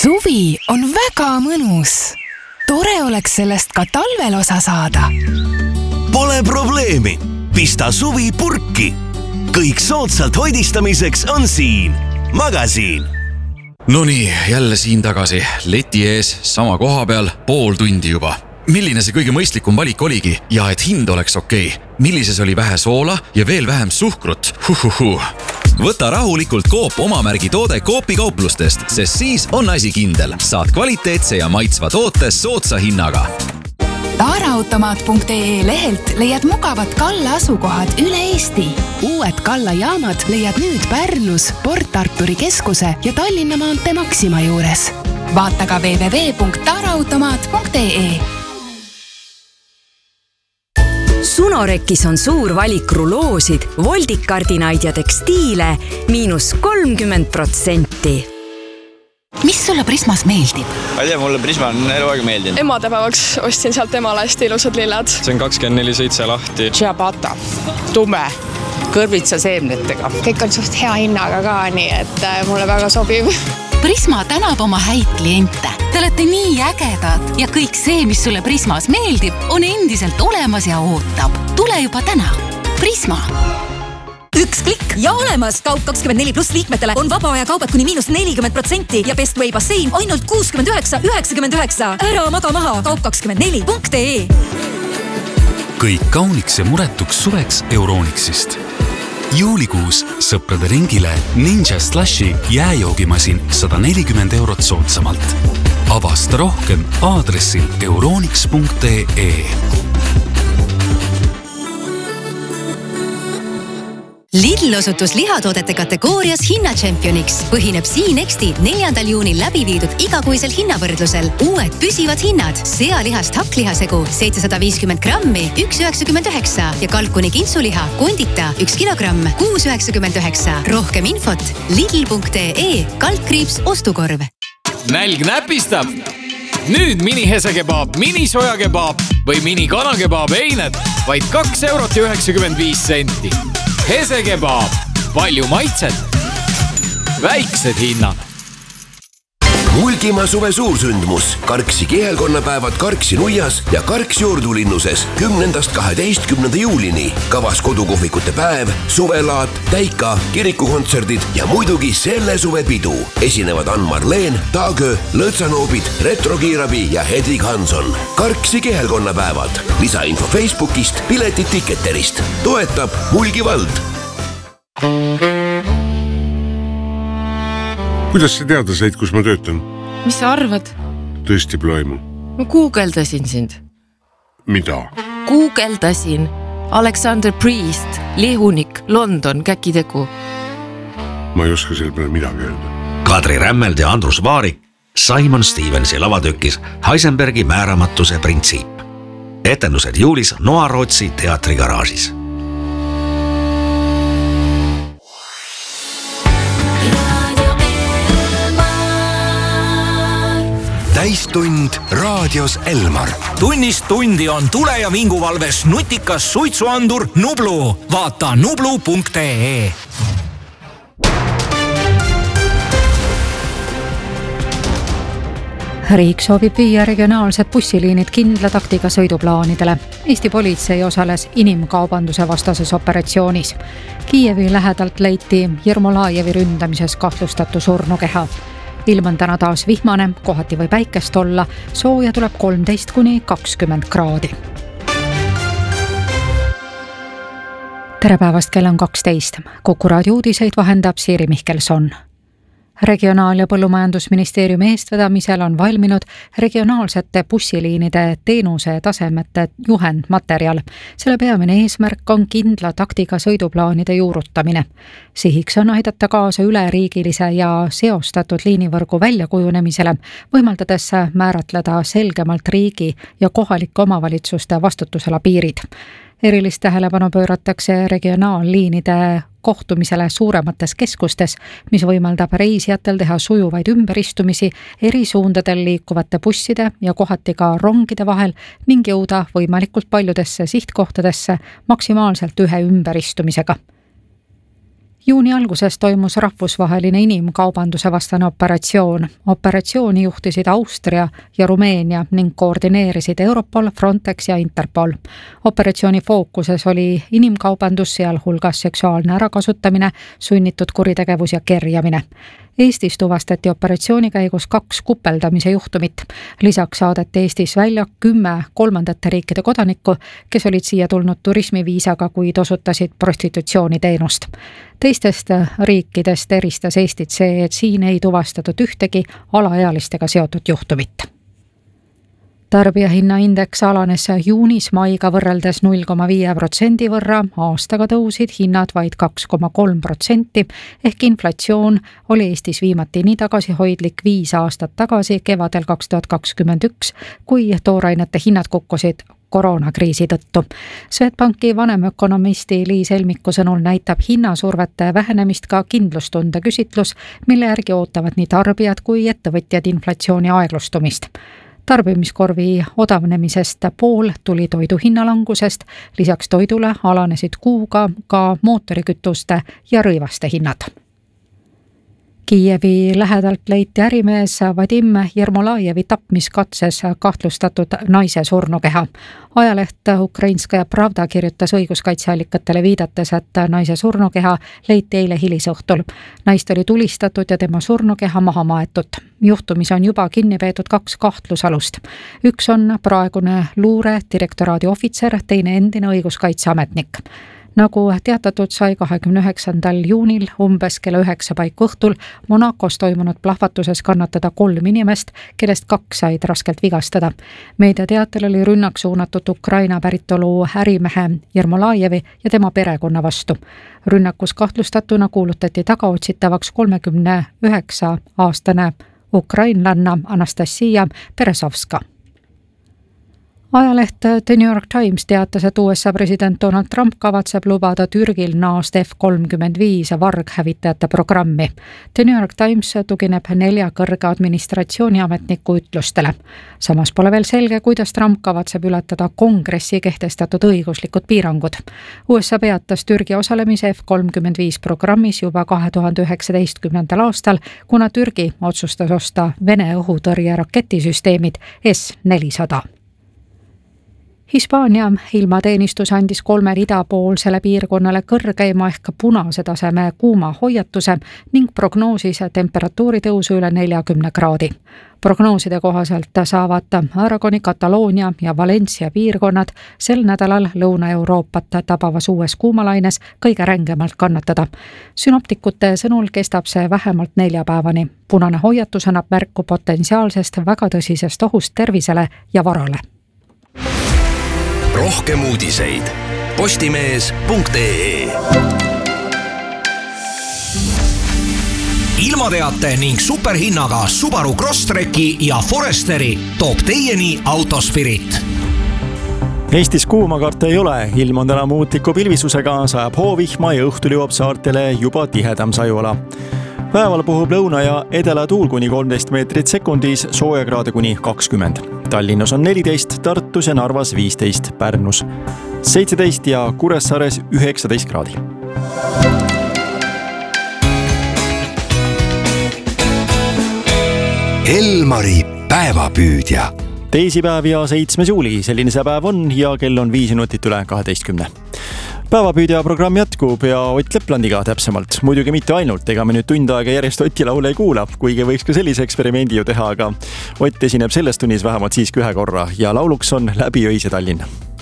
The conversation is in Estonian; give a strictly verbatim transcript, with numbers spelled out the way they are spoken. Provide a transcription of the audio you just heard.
Suvi on väga mõnus. Tore oleks sellest ka talvel osa saada. Pole probleemi. Pista suvi purki. Kõik soodsalt hoidistamiseks on siin. Magasiin. Nonii, jälle siin tagasi. Leti ees, sama koha peal, pool tundi juba. Milline see kõige mõistlikum valik oligi ja et hind oleks okei? Millises oli vähe soola ja veel vähem suhkrut? Huhuhu. Võta rahulikult Coop omamärgi toode Coopi kauplustest, sest siis on asi kindel. Saad kvaliteetse ja maitsva toote soodsa hinnaga. Taaraautomaat punkt ee lehelt leiad mugavad Kalla asukohad üle Eesti. Uued Kalla jaamad leiad nüüd Pärnus, Port Arturi keskuse ja Tallinna maantee Maxima juures. Vaata ka double-u double-u double-u punkt taaraautomaat punkt ee. Sunorekis on suur valik ruloosid, voldikardinaid ja tekstiile miinus kolmkümmend protsenti. Mis sulle Prismas meeldib? Ma ei tea, mulle Prisma on elu aega meeldinud. Emadepäevaks ostsin sealt emale hästi ilusad lilled. See on kakskümmend neli seitse lahti. Ciabatta, tume, kõrvitsa seemnetega. Kõik on suht hea hinnaga ka, nii et mulle väga sobib. Prisma tänab oma häid kliente. Te olete nii ägedad ja kõik see, mis sulle Prismas meeldib, on endiselt olemas ja ootab. Tule juba täna. Prisma. Üks klikk ja olemas. Kaup kakskümmend neli pluss liikmetele on vaba aja kaubad kuni miinus nelikümmend protsenti ja Best Way bassein ainult kuuskümmend üheksa üheksakümmend üheksa. Ära maga maha. Kaup kakskümmend neli punkt ee. Kõik kauniks ja muretuks suveks Euronixist. Juulikuus sõprade ringile Ninja Slushi jääjoogimasin sada nelikümmend eurot soodsamalt. Avasta rohkem aadressil euronix punkt ee. Lidl osutus lihatoodete kategoorias hinnachampioniks. Põhineb Siinexti neljandal juunil läbi viidud igakuisel hinnavõrdlusel. Uued püsivad hinnad. Sealihast hakklihasegu seitsesada viiskümmend grammi, üks üheksakümmend üheksa ja kalkuni kintsuliha kondita üks kilogramm, kuus üheksakümmend üheksa. Rohkem infot lidl punkt ee, kaldkriips ostukorv. Nälg näpistab. Nüüd mini hesekebaab, mini sojakebaab või mini kanakebaab eined vaid kaks eurot ja üheksakümmend viis senti. Hesekebaab. Palju maitset. Väiksed hinnad. Mulgimaa suve suursündmus. Karksi kihelkonnapäevad Karksi Nuias ja Karksi Ordulinnuses kümnendast kaheteistkümnenda juulini. Kavas kodukohvikute päev, suvelaat, täika, kirikukontserdid ja muidugi selle suve pidu. Esinevad Ann-Marleen, Taagö, Lõõtsanoobid, Retrokiirabi ja Hedvig Hanson. Karksi kihelkonnapäevad. Lisainfo Facebookist, piletid Ticketerist. Toetab Mulgi vald. Kuidas sa teada said, kus ma töötan? Mis sa arvad? Tõesti ploimu. Ma guugeldasin sind. Mida? Guugeldasin. Alexander Priest, Lihunik, London, käkitegu. Ma ei oska selle peale midagi öelda. Kadri Rämmeld ja Andrus Vaarik Simon Stevensi lavatökis Heisenbergi määramatuse printsiip. Etendused juulis Noa Rootsi teatrigaraažis. Täistund raadios Elmar. Tunnist tundi on tule- ja vinguvalves nutikas suitsuandur Nublu. Vaata nublu punkt ee. Riik soovib viia regionaalsed bussiliinid kindla taktiga sõiduplaanidele. Eesti politsei osales inimkaubanduse vastases operatsioonis. Kiievi lähedalt leiti Jermolajevi ründamises kahtlustatu surnukeha. Ilm on täna taas vihmane, kohati või päikest olla, sooja tuleb kolmteist kuni kakskümmend kraadi. Tere päevast, kell on kaksteist. Kuku raadio uudiseid vahendab Siiri Mihkelson. Regionaal- ja põllumajandusministeeriumi eestvedamisel on valminud regionaalsete bussiliinide teenuse tasemete juhendmaterjal. Selle peamine eesmärk on kindla taktiga sõiduplaanide juurutamine. Sihiks on aidata kaasa üleriigilise ja seostatud liinivõrgu väljakujunemisele, võimaldades määratleda selgemalt riigi ja kohalike omavalitsuste vastutusala piirid. Erilist tähelepanu pööratakse regionaalliinide kohtumisele suuremates keskustes, mis võimaldab reisijatel teha sujuvaid ümberistumisi eri suundadel liikuvate busside ja kohati ka rongide vahel ning jõuda võimalikult paljudesse sihtkohtadesse maksimaalselt ühe ümberistumisega. Juuni alguses toimus rahvusvaheline inimkaubanduse vastane operatsioon. Operatsiooni juhtisid Austria ja Rumeenia ning koordineerisid Europol, Frontex ja Interpol. Operatsiooni fookuses oli inimkaubandus, sealhulgas seksuaalne ärakasutamine, sunnitud kuritegevus ja kerjamine. Eestis tuvastati operatsiooni käigus kaks kupeldamise juhtumit. Lisaks saadeti Eestis välja kümme kolmandate riikide kodanikku, kes olid siia tulnud turismiviisaga, kuid osutasid prostitutsiooniteenust. Teistest riikidest eristas Eestit see, et siin ei tuvastatud ühtegi alaealistega seotud juhtumit. Tarbijahinnaindeks alanes juunis maiga võrreldes null koma viis protsendi võrra, aastaga tõusid hinnad vaid kaks koma kolm protsenti, ehk inflatsioon oli Eestis viimati nii tagasihoidlik viis aastat tagasi kevadel kaks tuhat kakskümmend üks, kui toorainete hinnad kukkusid koroonakriisi tõttu. Swedbanki vanemökonomisti Liis Helmiku sõnul näitab hinnasurvete vähenemist ka kindlustunde küsitlus, mille järgi ootavad nii tarbijad kui ettevõtjad inflatsiooni aeglustumist. Tarbimiskorvi odavnemisest pool tuli toidu hinnalangusest, lisaks toidule alanesid kuuga ka mootorikütuste ja rõivaste hinnad. Kiievi lähedalt leiti ärimees Vadim Jermolajevi tapmiskatses kahtlustatud naise surnukeha. Ajaleht Ukrainskaja Pravda kirjutas õiguskaitseallikatele viidates, et naise surnukeha leiti eile hilisõhtul. Naist oli tulistatud ja tema surnukeha maha maetud. Juhtumis on juba kinni peetud kaks kahtlusalust. Üks on praegune luure direktoraadi ohvitser, teine endine õiguskaitseametnik. Nagu teatatud sai kahekümne üheksandal juunil umbes kella üheksa paiku õhtul Monacos toimunud plahvatuses kannatada kolm inimest, kellest kaks said raskelt vigastada. Meediateatel oli rünnak suunatud Ukraina päritolu ärimehe Jermolajevi ja tema perekonna vastu. Rünnakus kahtlustatuna kuulutati tagaotsitavaks kolmekümne üheksa aastane ukrainlanna Anastasia Peresovska. Ajaleht The New York Times teatas, et U S A president Donald Trump kavatseb lubada Türgil naasta F kolmkümmend viis varghävitajate programmi. The New York Times tugineb nelja kõrge administratsiooni ametniku ütlustele. Samas pole veel selge, kuidas Trump kavatseb ületada kongressi kehtestatud õiguslikud piirangud. U S A peatas Türgi osalemise F kolmkümmend viis programmis juba kahe tuhande üheksateistkümnendal aastal, kuna Türgi otsustas osta Vene õhutõrje raketisüsteemid S nelisada. Hispaania ilmateenistus andis kolmele idapoolsele piirkonnale kõrgeima ehk punase taseme kuuma hoiatuse ning prognoosis temperatuuri tõusu üle neljakümne kraadi. Prognooside kohaselt saavad Aragoni, Kataloonia ja Valencia piirkonnad sel nädalal Lõuna-Euroopat tabavas uues kuumalaines kõige rängemalt kannatada. Synoptikute sõnul kestab see vähemalt nelja päevani. Punane hoiatus annab märku potentsiaalsest väga tõsisest ohust tervisele ja varale. Rohkem uudiseid postimees punkt ee. Ilmateate ning superhinnaga Subaru Crosstreki ja Foresteri toob teieni Autospirit. Eestis kuuma karta ei ole, ilm on täna muutliku pilvisusega, sajab hoovihma ja õhtul jõuab saartele juba tihedam sajuala. Päeval puhub lõuna ja edela tuul kuni kolmteist meetrit sekundis, soojakraade kuni kakskümmend. Tallinnas on neliteist, Tartus ja Narvas viisteist, Pärnus seitseteist ja Kuressaares üheksateist kraadi. Elmari päevapüüdja. Teisipäev ja seitsmes juuli, selline see päev on ja kell on viis minutit üle kaheteistkümne. Päevapüüdja programm jätkub ja Ott Leplandiga täpsemalt. Muidugi mitte ainult, ega me nüüd tund aega järjest Oti laule ei kuula, kuigi võiks ka sellise eksperimendi ju teha, aga Ott esineb selles tunnis vähemalt siiski ühe korra ja lauluks on Läbi öise Tallinn.